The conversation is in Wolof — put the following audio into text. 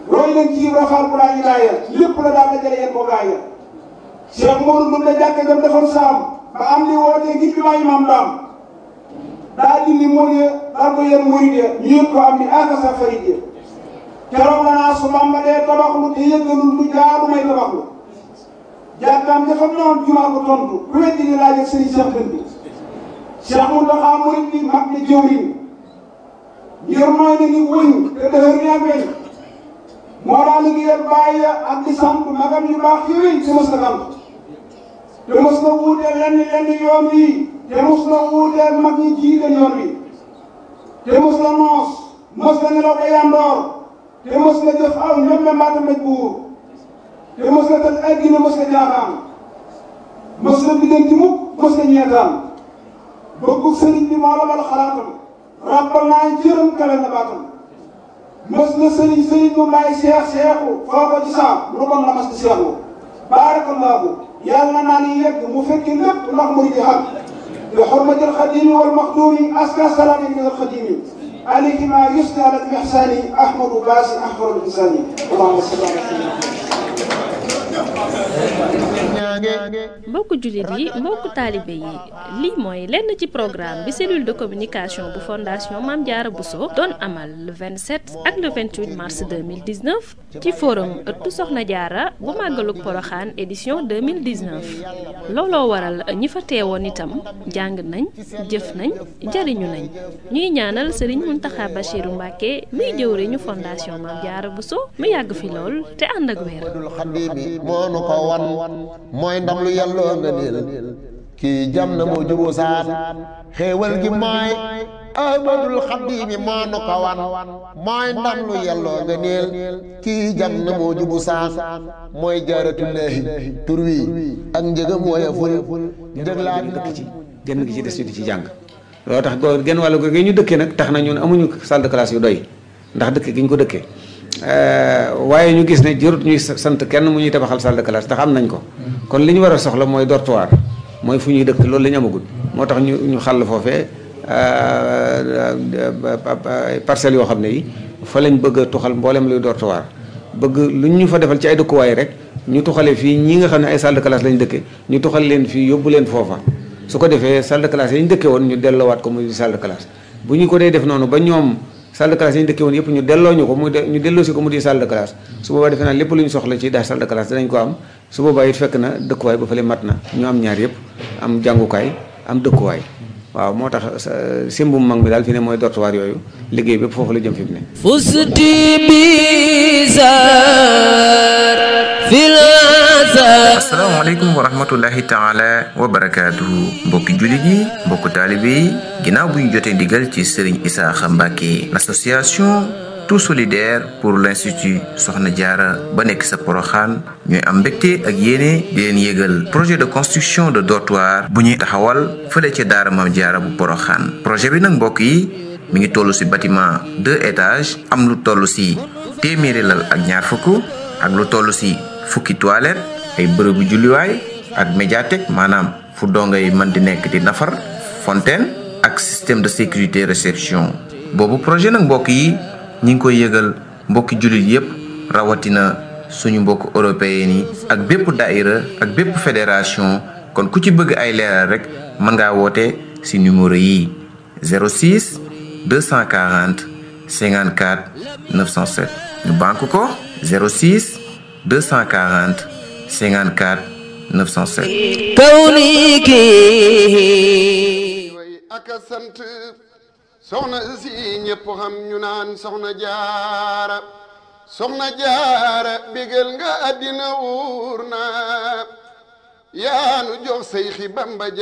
roy leen ci Ibra Fall bu laa ilaaya lépp la daal dajale yéen ko gaaya Cheikh Modou Ndoum la jàkka jam defoon saam ba am li wootee ngir bi maay maam daam daa dindi mool ya daal ko yéen murid ya ñu yëg ko am ni akasa farid ya keroog la naa su Bamba dee tabaxlu te yëgalul lu jaaru may tabaxlu jàkkaam dafa ñëwoon jumaa ko tontu ku weddi ni laaj ak sëriñ Cheikh Dënd Cheikh Mountakha murid bi mag ne jëwriñ ngir mooy na ni wëñ te dëhër ni ak weñ moo daa liggéeyal bàyyi ak di sant magam yu baax yooyu te mos na sant te mos na wuuteel lenn yoon wi te mos na wuuteel mag ñi jiite yoon wi te mos na noos mos na nelaw day yandoor te mos na jëf aw ñoom mbaata mbéj buur te mos na tëj addina mos na jaaxaan mos na biddanti mukk mos na ñeetaan bëggu sëriñ bi moo la bal xalaatam rappal naa jërëm kale na baatam mos na sëriñ bu may seexu foo ko ci saam lu bon la mas di seexu baarakallaahu yàlla naa ni yegg mu fekki lépp ndax muy di xam bi xurmatil xadimi wal maxduumi aska salaami min al xadimi alayhi ma yusni ala al ihsani ahmadu baasi ahmadu insani allahumma salli ala mbokku jullit yi mbokku taalibe yi lii mooy lenn ci programme bi cellule de communication bu fondation Mame Diarra Bousso doon amal le 27 ak le 28 mars 2019 ci forum ëttu Soxna Diarra bu màggalug Poroxaan édition 2019 looloo waral ñi fa teewoon itam jàng nañ jëf nañ jariñu nañ ñuy ñaanal Serigne Mountakha Bachirou Mbacké muy jëwriñu fondation Mame Diarra Bousso mu yàgg fi lool te ànd ak wér. mooy ndam lu yàlloo nga niil kii jam na moo juboo saan xéewal gi mooy ahmadul xaddiimi moo nu ko wan mooy ndam lu yàlloo nga niil kii jam na moo jubu saan mooy jaaratullaahi tur wi ak njëgam wooya ful njëg laa dëkk ci genn gi ci des ñu di ci jàng loolu tax goo genn wàllu gi ñu dëkkee nag tax na ñun amuñu salle de classe yu doy ndax dëkk gi ñu ko dëkkee waaye ñu gis ne jërut ñuy sant kenn mu ñuy tabaxal salle de classe ndax am nañ ko kon li ñu war a soxla mooy dortoir mooy fu ñuy dëkk loolu la ñu amagul moo tax ñu xàll foofee parcelles yoo xam ne yi fa lañ bëgg a tuxal mboolem luy dortoir bëgg lu ñu fa defal ci ay dëkkuwaay rek ñu tuxale fii ñi nga xam ne ay salle de classe lañ dëkke ñu tuxal leen fii yóbbu leen foofa su ko defee salle de classe yi ñu dëkke woon ñu delloowaat ko muy salle de classe bu ñu ko dee def noonu ba ñoom salle de classe yi ñu dëkkee woon yëpp ñu delloo ñu ko ñu delloo si ko mu di salle de classe su boobaa defe naa lépp lu ñu soxla ci daal salle de classe danañ ko am su boobaa it fekk na dëkkuwaay ba fële mat na ñu am ñaar yëpp am jàngukaay am dëkkuwaay waaw moo tax simbum mag mi daal fi ne mooy dortoir yooyu liggéey bépp foofu la jëm fi mu ne fusti bizar fil asalaamaaleykum wa rahmatullahi taala wa barakaatuhu mbokki jullit yi mbokku taalibe yi ginnaaw bu ñu jotee ndigal ci Serigne Issakha Mbacké l'association tout solidaire pour l'institut Soxna Diarra ba nekk sa Poroxaan ñooy am mbégte ak yéene di leen yégal projet de construction de dortoir bu ñuy taxawal fële ca daara Mame Diarra bu Poroxaan projet bi nag mbokk yi mi ngi toll ci bâtiment 2 étages am lu toll ci téeméeri lal ak ñaar fukk ak lu toll ci fukki toilette ay bërëbu julliwaay ak médiathèque maanaam fu dongay mën di nekk di nafar fontaine ak système de sécurité réception boobu projet nag mbokk yi ñi ngi koy yëgal mbokki jullit yépp rawatina suñu mbokk européen yi ak bépp daïra ak bépp fédération kon ku ci bëgg ay leeral rek mën ngaa woote ci numéro yi 06 240 54 907 ñu banque ko 06 240 54 907 kawniki way ak sant soxna si ñépp xam ñu naan soxna jaara bégal nga àddina wuur na yaanu jox say xi Bamba